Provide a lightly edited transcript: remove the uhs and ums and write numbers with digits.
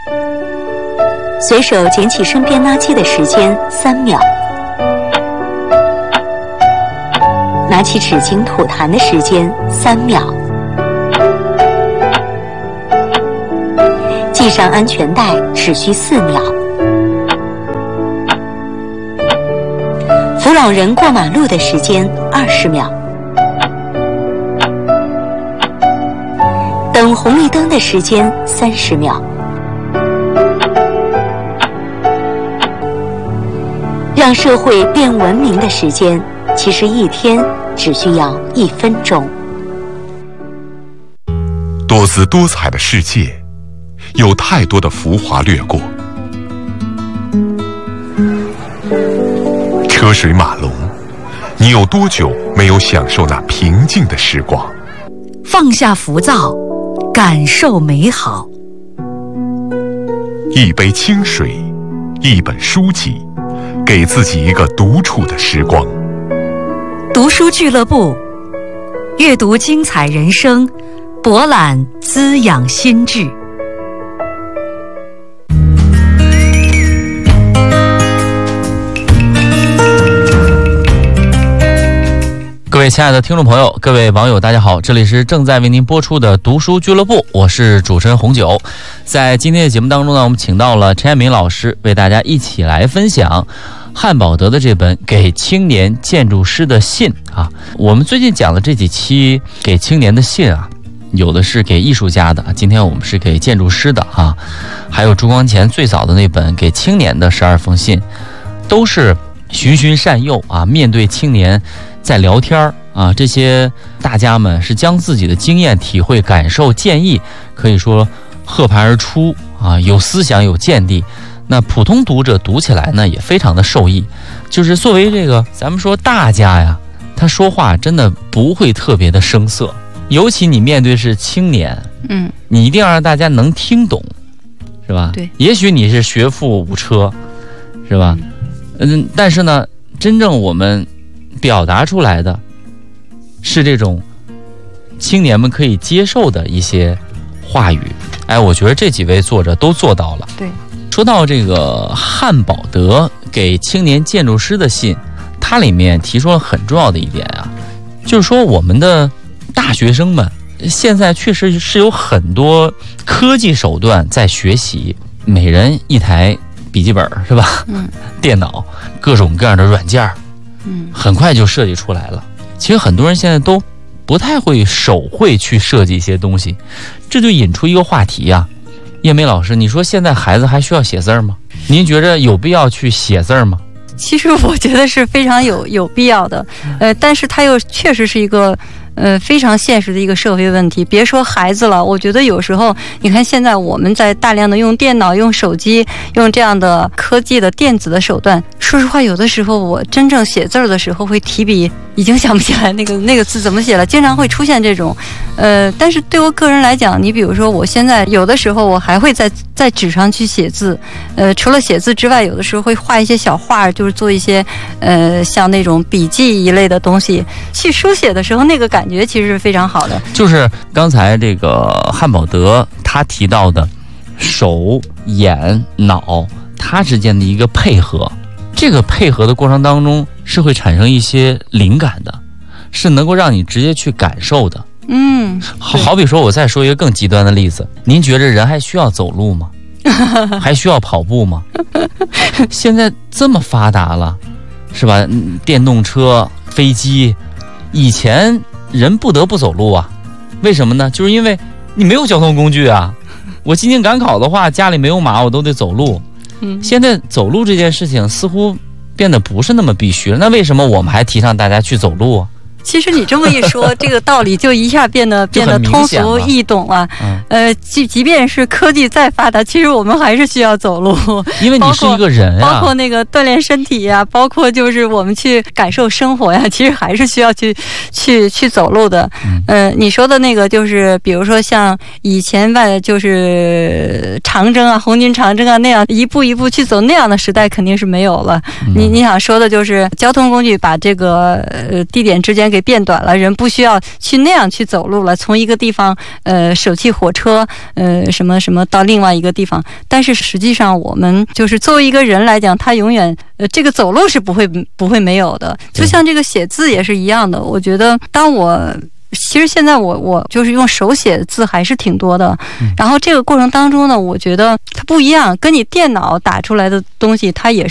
随手捡起身边垃圾的时间3秒，拿起纸巾吐痰的时间3秒，系上安全带只需4秒，扶老人过马路的时间20秒，等红绿灯的时间30秒。让社会变文明的时间，其实一天只需要1分钟。 多姿多彩的世界，有太多的浮华掠过，车水马龙，你有多久没有享受那平静的时光？ 放下浮躁，感受美好。 一杯清水，一本书籍，给自己一个独处的时光。 读书俱乐部，阅读精彩人生，博览滋养心智。 各位亲爱的听众朋友，各位网友大家好，这里是正在为您播出的读书俱乐部，我是主持人红九。在今天的节目当中呢，我们请到了陈彦明老师，为大家一起来分享汉堡德的这本给青年建筑师的信啊。我们最近讲的这几期给青年的信啊，有的是给艺术家的，今天我们是给建筑师的啊，还有朱光潜最早的那本给青年的12封信，都是循循善诱啊，面对青年在聊天啊，这些大家们是将自己的经验、体会、感受、建议，可以说和盘而出啊，有思想、有见地。那普通读者读起来呢，也非常的受益。就是作为这个咱们说大家呀，他说话真的不会特别的生涩，尤其你面对是青年，你一定要让大家能听懂，是吧？对，也许你是学富五车，是吧？但是呢，真正我们表达出来的是这种青年们可以接受的一些话语。哎，我觉得这几位作者都做到了。对，说到这个汉堡德给青年建筑师的信，它里面提出了很重要的一点啊，就是说我们的大学生们现在确实是有很多科技手段在学习，每人一台笔记本是吧？电脑，各种各样的软件，很快就设计出来了。其实很多人现在都不太会手绘去设计一些东西，这就引出一个话题啊。叶梅老师，你说现在孩子还需要写字吗？您觉着有必要去写字吗？ 其实我觉得是非常有必要的，但是它又确实是一个非常现实的一个社会问题。别说孩子了，我觉得有时候你看现在我们在大量的用电脑、用手机、用这样的科技的电子的手段，说实话，有的时候我真正写字的时候会提笔，已经想不起来那个字怎么写了，经常会出现这种。但是对我个人来讲，你比如说我现在有的时候我还会在纸上去写字，除了写字之外，有的时候会画一些小画，就是做一些像那种笔记一类的东西，去书写的时候那个感觉其实是非常好的。就是刚才这个汉堡德他提到的手、眼、脑它之间的一个配合，这个配合的过程当中是会产生一些灵感的，是能够让你直接去感受的。好比说我再说一个更极端的例子，您觉得人还需要走路吗？还需要跑步吗？现在这么发达了，是吧？电动车、飞机，以前人不得不走路啊。为什么呢？就是因为你没有交通工具啊。我进京赶考的话，家里没有马，我都得走路。现在走路这件事情似乎变得不是那么必须了，那为什么我们还提倡大家去走路啊？其实你这么一说，这个道理就一下变得通俗易懂了。即便是科技再发达，其实我们还是需要走路，因为你是一个人啊，包括那个锻炼身体呀，包括就是我们去感受生活呀，其实还是需要去走路的。你说的那个就是比如说像以前就是长征啊，红军长征啊那样一步一步去走那样的时代肯定是没有了。你想说的就是交通工具把这个地点之间给变短了，人不需要去那样去走路了，从一个地方手骑火车什么什么到另外一个地方。但是实际上我们就是作为一个人来讲，他永远这个走路是不会没有的，就像这个写字也是一样的。我觉得其实现在我就是用手写的字还是挺多的，然后这个过程当中呢，我觉得它不一样，跟你电脑打出来的东西它也